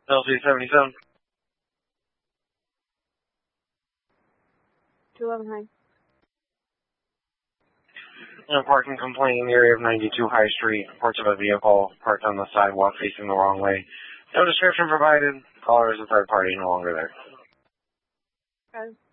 LC-77. 211 High. A parking complaint in the area of 92 High Street. Reports of a vehicle parked on the sidewalk facing the wrong way. No description provided. Caller is a third party, no longer there. Okay.